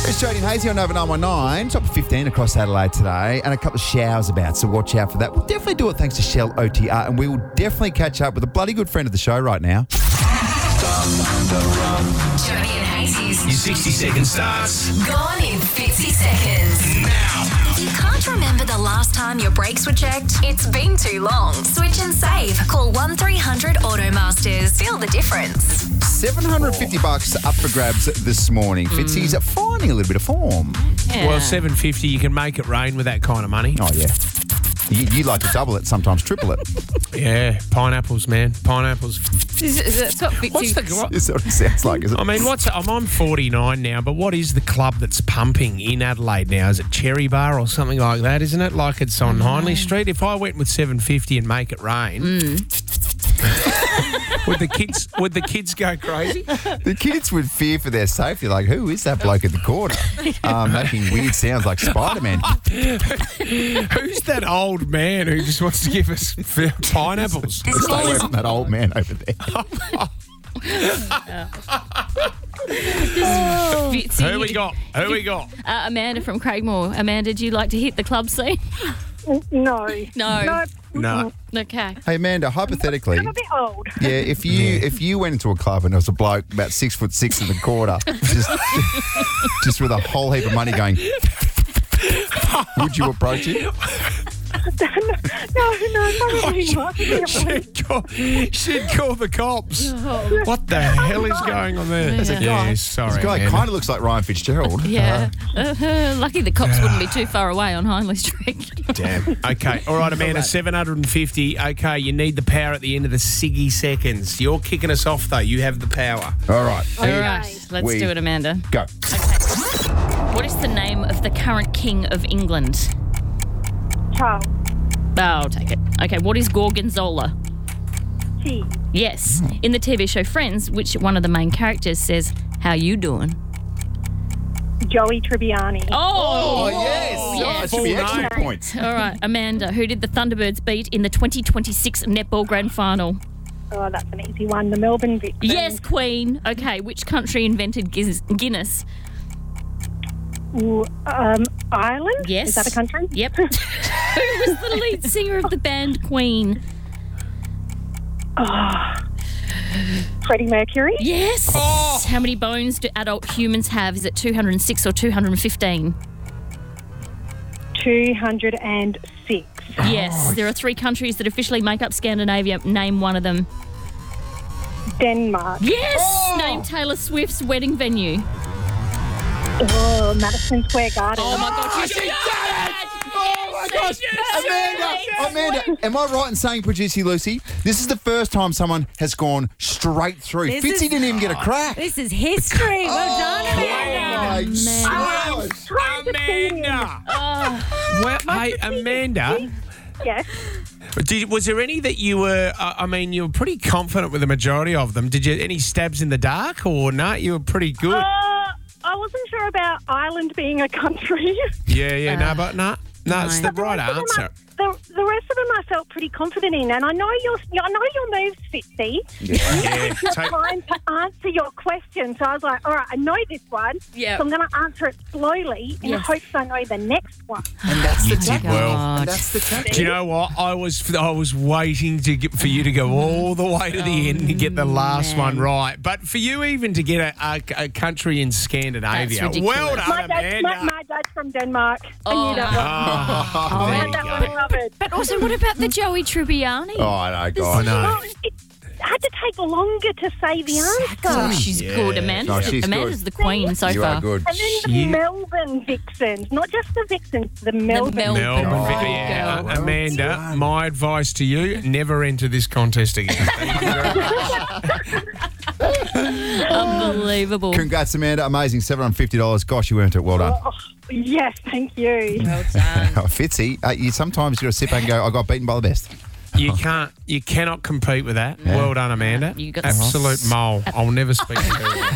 It's Jody and Hazy on Nova 919. Top 15 across Adelaide today and a couple of showers about, so watch out for that. We'll definitely do it thanks to Shell OTR, and we will definitely catch up with a bloody good friend of the show right now. Jody and Hazy's Your 60-second starts gone in 50 seconds. now. If you can't remember the last time your brakes were checked, it's been too long. Switch and save. Call 1300 Automasters. Feel the difference. $750 up for grabs this morning. Fitzy's finding a little bit of form. Well, $750, you can make it rain with that kind of money. Oh, yeah. You like to double it, sometimes triple it. Yeah, pineapples, man. Pineapples. That's what What's the... That's what it sounds like, isn't it? I mean, I'm 49 now, but what is the club that's pumping in Adelaide now? Is it Cherry Bar or something like that, isn't it? Like it's on Hindley Street. If I went with $750 and make it rain, would the kids go crazy? The kids would fear for their safety. Like, who is that bloke at the corner? Making weird sounds like Spider-Man. Who's that old man who just wants to give us pineapples? Stay away from that old man over there. Who we got? Amanda from Craigmore. Amanda, do you like to hit the club scene? No. No. Okay. Hey, Amanda, hypothetically, I'm a bit old. yeah, if you went into a club and there was a bloke about 6'6" in the quarter, just with a whole heap of money going, would you approach him? No. She'd call the cops. What the hell is going on there? Yeah. Sorry. This guy Amanda. kind of looks like Ryan Fitzgerald. Yeah. Lucky the cops wouldn't be too far away on Hindley Street. Damn. Okay. All right, Amanda, 750. Okay, you need the power at the end of the 60 seconds. You're kicking us off, though. You have the power. All right. All right. Let's do it, Amanda. Go. What is the name of the current King of England? Charles. Oh, I'll take it. Okay, what is Gorgonzola? Cheese. Yes. In the TV show Friends, which one of the main characters says, "How you doing?" Joey Tribbiani. Oh, yes. yes. That should be extra Full points. All right, Amanda, who did the Thunderbirds beat in the 2026 Netball Grand Final? Oh, that's an easy one. The Melbourne Vixens. Yes, Queen. Okay, which country invented Guinness? Ooh, Ireland? Yes. Is that a country? Yep. Who was the lead singer of the band Queen? Freddie Mercury? Yes. How many bones do adult humans have? Is it 206 or 215? 206. Yes. There are 3 countries that officially make up Scandinavia. Name one of them. Denmark. Yes. Name Taylor Swift's wedding venue. Oh, Madison Square Garden. Oh my God, She did it! Oh my gosh! Amanda, am I right in saying, producer Lucy, this is the first time someone has gone straight through. This Fitzy is- didn't even get a crack. This is history. Well done, Amanda. Oh, my gosh. Amanda. Well, hey, Amanda. Yes. Was there any that you were? You were pretty confident with the majority of them. Did you any stabs in the dark or not? You were pretty good. I wasn't sure about Ireland being a country. No, it's the right answer. The rest of them I felt pretty confident in, and I know your moves, Fitzy. Yeah, Your time to answer your question. So I was like, all right, I know this one, Yep. so I'm going to answer it slowly in Yes. hopes I know the next one. And that's the You did tactic. well. And that's the tactic. Do you know what? I was waiting for you to go all the way to the end and get the last man. one right. But for you even to get a country in Scandinavia, That's ridiculous. well done, Amanda. My dad's from Denmark. I Oh, knew that one. Oh, I there had you that go. one covered. But also, what about the Joey Tribbiani? Oh, I know, God. No. Well, it had to take longer to say the answer. Oh, she's good. No, she's Amanda's good. the queen so You far. are good. And then the Melbourne Vixens, not just the Vixens, the Melbourne. Melbourne. Melbourne, Good yeah. girl. Amanda, my advice to you, never enter this contest again. Thank you very much. Unbelievable. Congrats, Amanda. Amazing. $750. Gosh, you earned it. Well done. Oh, yes, thank you. Well done. Fitzy, you sometimes got to sit back and go, I got beaten by the best. You cannot compete with that. Well done, Amanda. You got Absolute mole. I'll never speak to her again.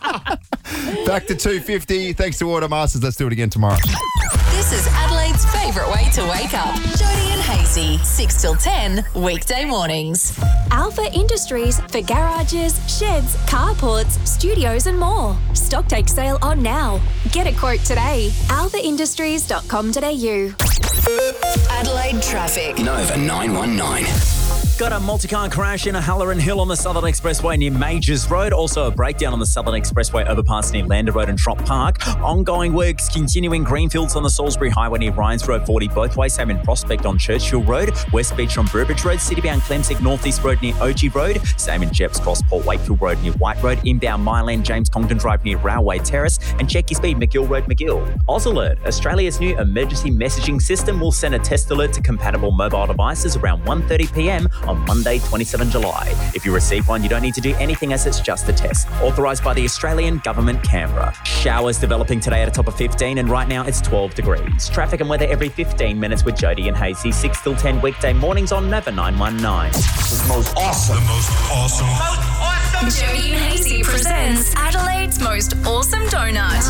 Back to $250. Thanks to Automasters. Let's do it again tomorrow. This is Adelaide's favourite favourite way to wake up. Jody and Hazy, 6 till 10, weekday mornings. Alpha Industries for garages, sheds, carports, studios and more. Stock take sale on now. Get a quote today. alphaindustries.com.au. Adelaide traffic. Nova 919. Got a multi-car crash in a Halloran Hill on the Southern Expressway near Majors Road. Also a breakdown on the Southern Expressway overpass near Lander Road and Trop Park. Ongoing works continuing. Greenfields on the Salisbury Highway near Ryans Road 40 both ways. Same in Prospect on Churchill Road. West Beach on Burbridge Road. Citybound Clemsick Northeast Road near Ogie Road. Same in Jepps Cross Port Wakefield Road near White Road. Inbound Myland James Congdon Drive near Railway Terrace. And check your speed McGill Road McGill. AusAlert, Australia's new emergency messaging system, will send a test alert to compatible mobile devices around 1:30pm on Monday, 27 July. If you receive one, you don't need to do anything as it's just a test. Authorised by the Australian Government, Canberra. Showers developing today at a top of 15 and right now it's 12 degrees. Traffic and weather every 15 minutes with Jody and Hazy, 6 till 10 weekday mornings on Nova 919. The most awesome. Jody and Hazy presents Adelaide's most awesome donut.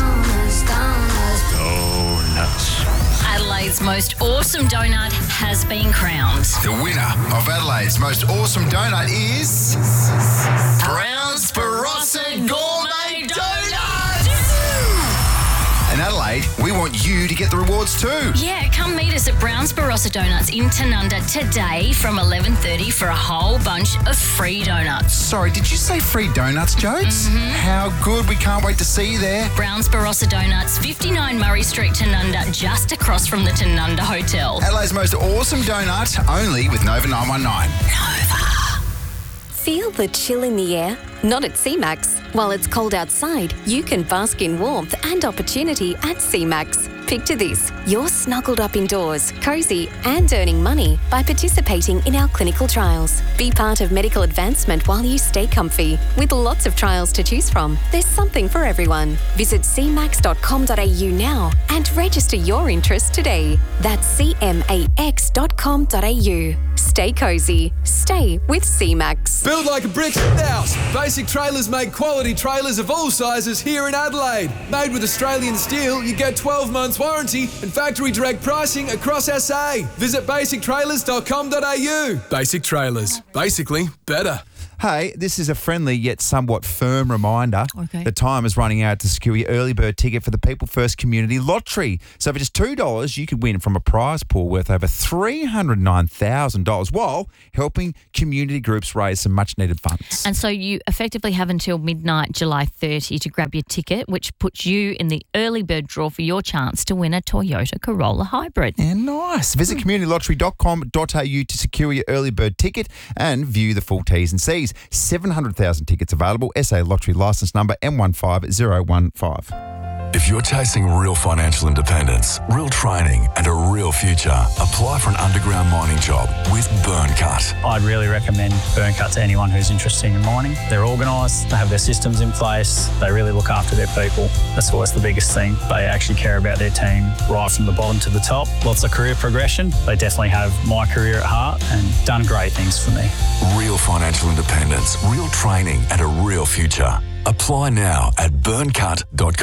Adelaide's most awesome donut has been crowned. The winner of Adelaide's most awesome donut is Brown's Barossa Gourmet Donuts. In Adelaide, we want you to get the rewards too. Yeah, come meet us at Brown's Barossa Donuts in Tanunda today from 11:30 for a whole bunch of free donuts. Sorry, did you say free donuts, Jodes? How good. We can't wait to see you there. Brown's Barossa Donuts, 59 Murray Street, Tanunda, just across from the Tanunda Hotel. Adelaide's most awesome donut, only with Nova 919. Feel the chill in the air? Not at CMAX. While it's cold outside, you can bask in warmth and opportunity at CMAX. Picture this. You're snuggled up indoors, cosy and earning money by participating in our clinical trials. Be part of medical advancement while you stay comfy. With lots of trials to choose from, there's something for everyone. Visit cmax.com.au now and register your interest today. That's cmax.com.au. Stay cozy. Stay with CMAX. Build like a brick house. Basic Trailers make quality trailers of all sizes here in Adelaide. Made with Australian steel, you get 12 months warranty and factory direct pricing across SA. Visit basictrailers.com.au. Basic Trailers. Basically better. Hey, this is a friendly yet somewhat firm reminder. Okay. The time is running out to secure your early bird ticket for the People First Community Lottery. So for just $2, you could win from a prize pool worth over $309,000 while helping community groups raise some much-needed funds. And so you effectively have until midnight, July 30, to grab your ticket, which puts you in the early bird draw for your chance to win a Toyota Corolla Hybrid. Yeah, nice. Visit communitylottery.com.au to secure your early bird ticket and view the full T's and C's. 700,000 tickets available. SA Lottery licence number M15015. If you're chasing real financial independence, real training and a real future, apply for an underground mining job with Burncut. I'd really recommend Burncut to anyone who's interested in mining. They're organised, they have their systems in place, they really look after their people. That's always the biggest thing. They actually care about their team right from the bottom to the top. Lots of career progression. They definitely have my career at heart and done great things for me. Real financial independence, real training and a real future. Apply now at burncut.com.au.